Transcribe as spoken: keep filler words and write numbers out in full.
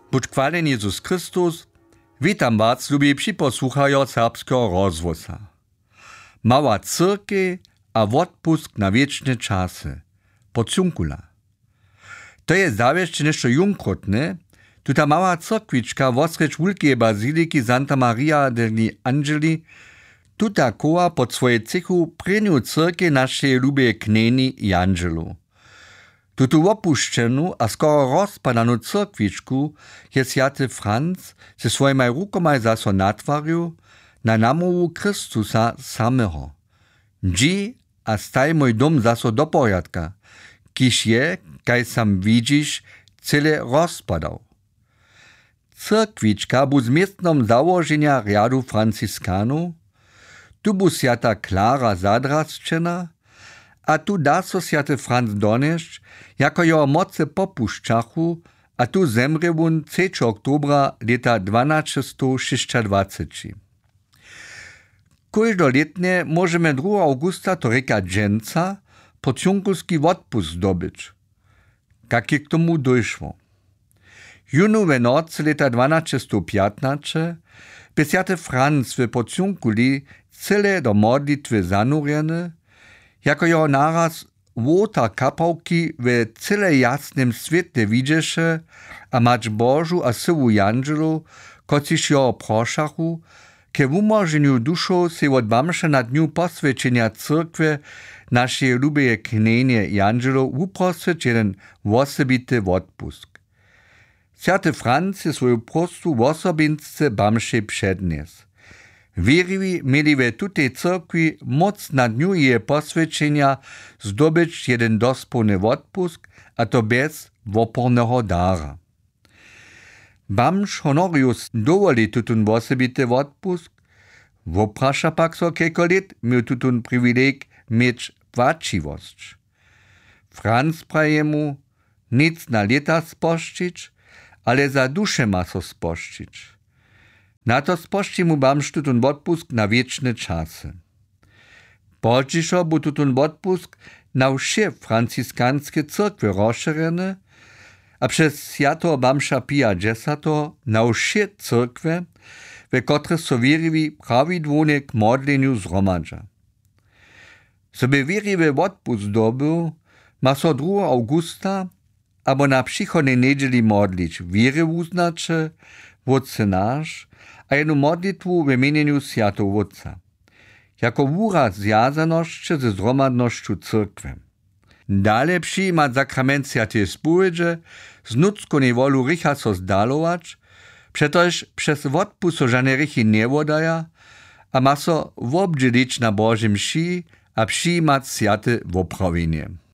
Buď chválen Jezus Chrystus, witam was, lubi připosłuchajo serbskiego rozwosa. Mała cyrkej a odpusk na wieczne czasy. Podsunkula. To je zawieść nešto junkrotne, tuta mała cyrkwiczka wosrecz wulkie baziliki Santa Maria degli Angeli, tuta koła pod swoje cechu prynju cyrkej naszej lubie kneni i Angelu. Tutu opuszczenu a skoro rozpadanu cyrkwiczku je święty Franc ze swoimi rukoma zaso natwarił na namowu Chrystusa samego. Dzi a staj mój dom zaso do porядka, kiż je, kaj sam widzisz, cyle rozpadał. Cyrkwiczka bu z miestnom założenia riadu Franciskanów, tu bu święta Klara zadrasčena, a tu da so święty Franc donieść, jako jeho moce popuszczachu, a tu zemrze wun trzeciego oktobra leta dwanaście šestadvacet. Każdoletnie możemy drugiego augusta to reka dżęca podsunkulski odpust zdobyć. Jak je k tomu dojszło? Junowe nocy leta dwanaście piętnaście by święty Franc w podsunkuli cyle do modlitwy zanurjeny, jako jeho naraz wota kapałki w cyle jasnym świetle widziesze, a mać Bożu a sywu Janżelu, kociż jeho proszachu, ke umożeniu duszą se odbamsze na dniu poswięcenia cyrkwy naszej lubie knenie Janżelu uproswieć jeden osobity odpusk. Święty Franc je swoją prostu osobince bamsze przednies. Wierili mieli we tutej cyrkwi moc na dniu jej poswięcenia zdobyć jeden dospolny odpusk, a to bez wopornego dara. Bamž Honorius dowoli tutun osobity odpusk, woprasza pak so keko lit miał tutun privileg mieć płaciwość. Franc praje mu nic na leta sposzczyć, ale za duszę ma so sposzczyć. Na to spošči mu bamž tutun odpusk na wieczne czasy. Podzišo bu tutun odpusk na wsie franciskanskie cyrkwy rozszerzony, a przez świętego bamša Pia X na wsie cyrkwy, we które so wierili prawidłownie k modleniu zromadza. Sobie wierliwy odpust zdobył, ma so drugiego augusta, abo na przychodnej niedzieli modlić wiery uznacze, wódce nasz, a jednu modlitwu w imieniu Świętego Wódca, jako wyraz związaności ze zgromadnością cyrkwy. Dalej przyjmać sakrament Świętej Spowiedzi, z nudzką niewolu rycha so zdalować, przetoż przez odpust so żadne rychy nie wodaja, a ma so obdzielić na Bożym mši a przyjmać święte woprawienie.